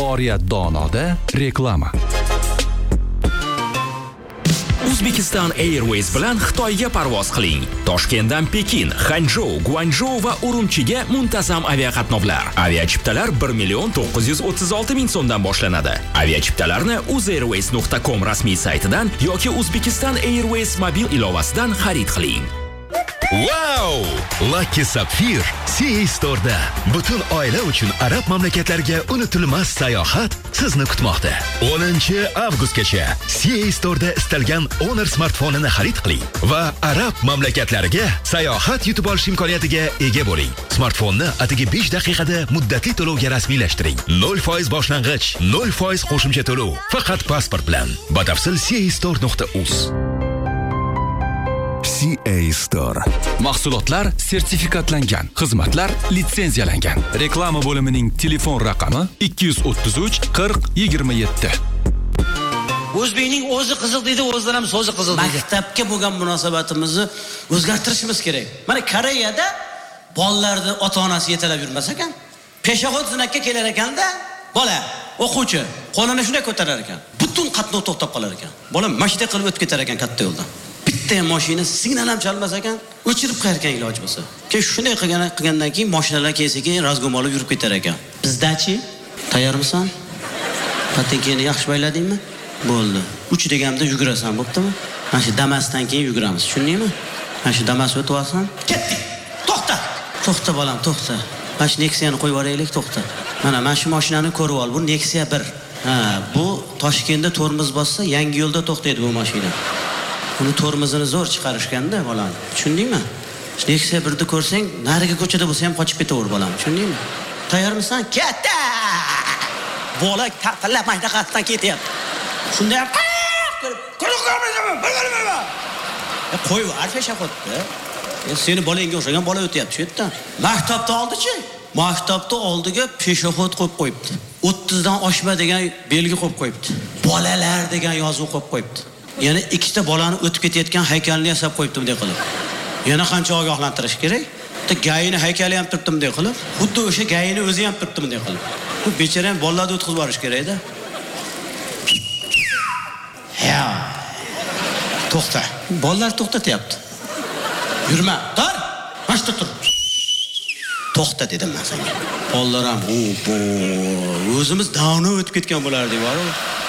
Oriyat Donoda reklama. Uzbekistan Airways bilan Xitoyga parvoz qiling. Toshkentdan Pekin, Hanzhou, Guangzhou va Urumchiga muntazam aviaqatnovlar. Aviachiptalar 1,936,000 so'mdan boshlanadi. Aviachiptalarni uzairways.com rasmiy saytidan yoki Uzbekistan Airways mobil ilovasidan xarid qiling. Wow! Lucky Sapphire CA Store'da butun oila uchun arab mamlakatlariga unutilmas sayohat sizni kutmoqda. 10-avgustgacha CA Store'da istalgan Honor smartfonini xarid qiling va arab mamlakatlariga sayohat yutib olish imkoniyatiga ega bo'ling. Smartfonni atigi 5 daqiqada muddatli to'lovga rasmiylashtiring. 0% boshlang'ich, 0% qo'shimcha to'lov, faqat pasport bilan. Batafsil castore.uz. CA Store. Mahsulotlar sertifikatlangan, xizmatlar litsenziyalangan. Reklama bo'limining telefon raqami 233 40 27. O'zbekning o'zi qiziq deydi, o'zidan ham so'zi qiziq deydi. Maktabga bo'lgan munosabatimizni o'zgartirishimiz kerak. Mana Koreyada bolalarni ota-onasi yetalab yurmas ekan. Peshobod zinakka kelar ekanda, bola, o'quvchi qo'lini shunday ko'tarar ekan. Butun qatnov to'xtab qolar ekan. Bola mashina qilib o'tib ketar ekan katta yo'ldan. Bitta mashina signal ham chalmas ekan, o'chirib qo'yar ekan iloj bo'lsa. Keyin shunday qilgandan keyin mashinalar keyin razgom olib yurib ketar ekan. Bizdachi? Tayyormisan? Patekeni yaxshi bayladingmi? Bo'ldi. 3 deganimda yugurasan, bo'ptimi? Mana shu Damasdan keyin yuguramiz, tushundingmi? Mana shu Damas o'tib olsan, ketdik. To'xta. To'xta bolam, to'xta. Mana shu Nexia'ni qo'yib yuboraylik, to'xta. Mana shu mashinani ko'rib ol, bu Nexia 1. Bu Toshkentda tormoz bossa, Yangi yo'lda to'xtaydi bu mashina. Uni tormozini zo'r chiqarishganda bolam, tushundingmi? Nexia 1ni ko'rsang, nariga ko'chada bo'lsa ham qochib ketaver bolam, tushundingmi? Tayyormisan? Ketdi! Bola taqillab mashinaqatdan ketyapti. Shunda ham qo'yib arfasha qo'yibdi. Seni bolangga o'xshagan bola o'tyapti shu yerdan. Maktabda oldichi? Maktabda oldiga peshobod qo'yib qo'yibdi. 30 dan oshma degan belgi qo'yib qo'yibdi. Bolalar degan yozuv qo'yib qo'yibdi. Yana ikkita bolani o'tib ketayotgan haykalni yasab qo'yibdi bunday qilib. Yana qancha ogohlantirish kerak? Bitta gayini haykali ham turibdi bunday qilib. Xuddi o'sha gayini o'zi ham turibdi bunday qilib. Bu bechara ham bolalarni o'tkazib yuborish kerak-da. Ya. To'xta. Bolalar to'xtatyapti. Yurma. Tur. Mashta tur. To'xta dedim men senga. Bolalar ham o'zimiz davno o'tib ketgan bo'lardik, bor-ku.